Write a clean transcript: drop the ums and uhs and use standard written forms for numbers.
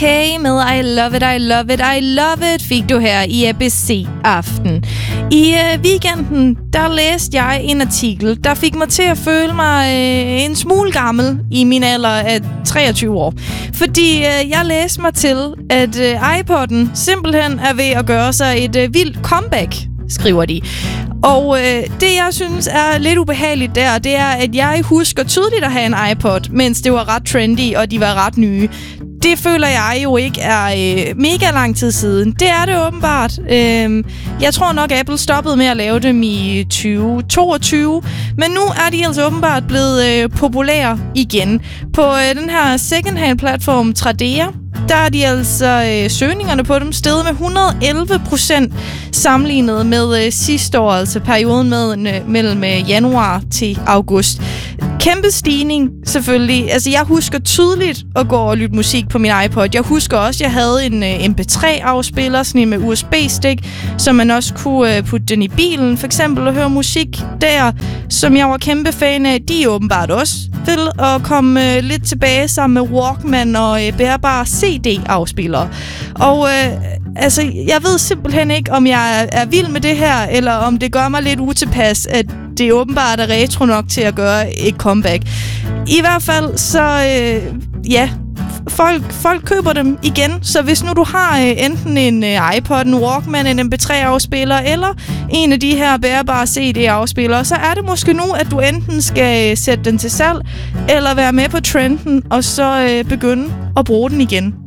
Kay med I Love It, I Love It, I Love It fik du her i ABC Aften. I weekenden, der læste jeg en artikel, der fik mig til at føle mig en smule gammel i min alder af 23 år. Fordi jeg læste mig til, at iPod'en simpelthen er ved at gøre sig et vildt comeback, skriver de. Og det, jeg synes er lidt ubehageligt der, det er, at jeg husker tydeligt at have en iPod, mens det var ret trendy, og de var ret nye. Det føler jeg jo ikke er mega lang tid siden. Det er det åbenbart. Jeg tror nok, Apple stoppede med at lave dem i 2022. Men nu er de altså åbenbart blevet populære igen. På den her secondhand-platform Tradera, der er de altså søgningerne på dem steget med 111% sammenlignet med sidste år, altså perioden mellem januar til august. Kæmpe stigning, selvfølgelig. Altså, jeg husker tydeligt at gå og lytte musik på min iPod. Jeg husker også, at jeg havde en MP3-afspiller, sådan en med USB-stik, så man også kunne putte den i bilen, for eksempel, og høre musik der, som jeg var kæmpe fan af. De er åbenbart også til at komme lidt tilbage sammen med Walkman og bærbare CD-afspillere. Og altså, jeg ved simpelthen ikke, om jeg er vild med det her, eller om det gør mig lidt utilpas, at det åbenbart er retro nok til at gøre et comeback. I hvert fald, så ja, folk køber dem igen. Så hvis nu du har enten en iPod, en Walkman, en MP3-afspiller, eller en af de her bærbare CD-afspillere, så er det måske nu, at du enten skal sætte den til salg, eller være med på trenden, og så begynde at bruge den igen.